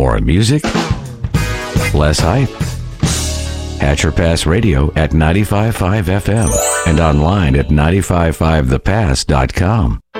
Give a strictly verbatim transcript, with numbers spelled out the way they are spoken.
More music, less hype. Hatcher Pass Radio at ninety-five point five F M and online at nine five five the pass dot com.